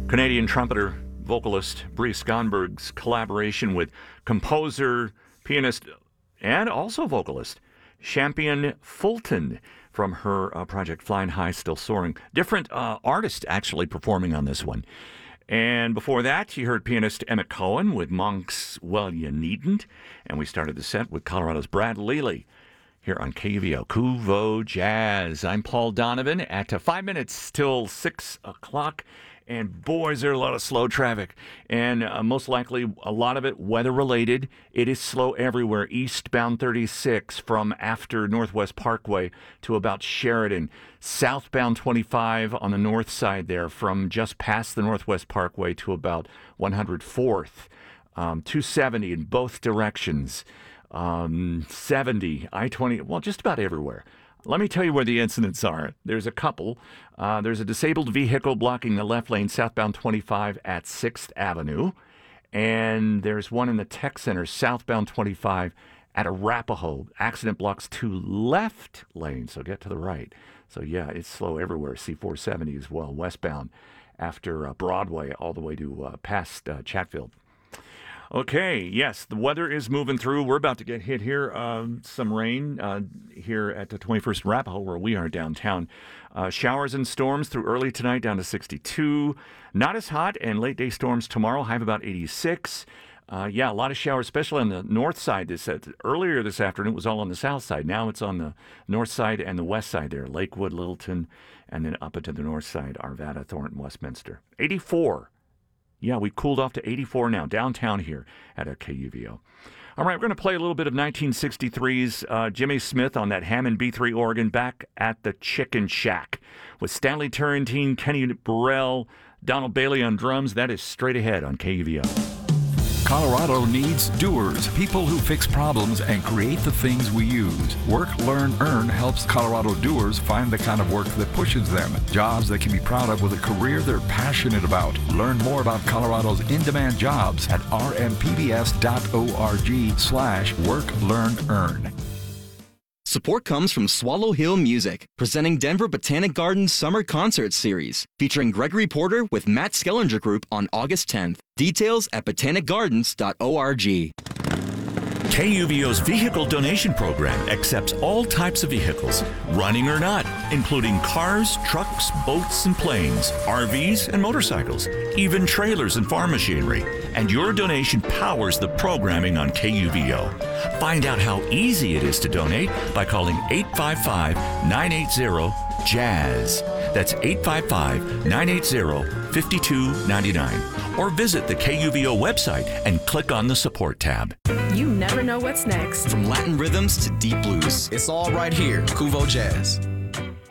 Canadian trumpeter, vocalist Bree Skonberg's collaboration with composer, pianist, and also vocalist Champion Fulton from her project Flying High, Still Soaring. Different artists actually performing on this one. And before that, you heard pianist Emmett Cohen with Monk's Well You Needn't. And we started the set with Colorado's Brad Lely here on KUVO, KUVO Jazz. I'm Paul Donovan at 5 minutes till 6 o'clock. And boy, is there a lot of slow traffic. And most likely a lot of it weather-related. It is slow everywhere. Eastbound 36 from after Northwest Parkway to about Sheridan. Southbound 25 on the north side there from just past the Northwest Parkway to about 104th. 270 in both directions. 70, I-20, well, just about everywhere. Let me tell you where the incidents are. There's a couple. There's a disabled vehicle blocking the left lane southbound 25 at 6th Avenue. And there's one in the Tech Center southbound 25 at Arapahoe. Accident blocks 2 left lanes, so get to the right. So, yeah, it's slow everywhere. C470 as well, westbound after Broadway all the way to past Chatfield. Okay, yes, the weather is moving through. We're about to get hit here. Some rain here at the 21st Arapahoe, where we are downtown. Showers and storms through early tonight down to 62. Not as hot, and late day storms tomorrow, high of about 86. Yeah, a lot of showers, especially on the north side. Earlier this afternoon, it was all on the south side. Now it's on the north side and the west side there. Lakewood, Littleton, and then up into the north side, Arvada, Thornton, Westminster. 84. Yeah, we cooled off to 84 now, downtown here at KUVO. All right, we're going to play a little bit of 1963's Jimmy Smith on that Hammond B3 organ back at the Chicken Shack with Stanley Turrentine, Kenny Burrell, Donald Bailey on drums. That is straight ahead on KUVO. Colorado needs doers, people who fix problems and create the things we use. Work, Learn, Earn helps Colorado doers find the kind of work that pushes them. Jobs they can be proud of with a career they're passionate about. Learn more about Colorado's in-demand jobs at rmpbs.org/Work, Learn, Earn. Support comes from Swallow Hill Music, presenting Denver Botanic Gardens Summer Concert Series, featuring Gregory Porter with Matt Skellinger Group on August 10th. Details at botanicgardens.org. KUVO's vehicle donation program accepts all types of vehicles, running or not, including cars, trucks, boats, and planes, RVs, and motorcycles, even trailers and farm machinery. And your donation powers the programming on KUVO. Find out how easy it is to donate by calling 855-980-JAZZ. That's 855-980-5299. Or visit the KUVO website and click on the support tab. You never know what's next. From Latin rhythms to deep blues, it's all right here. KUVO Jazz.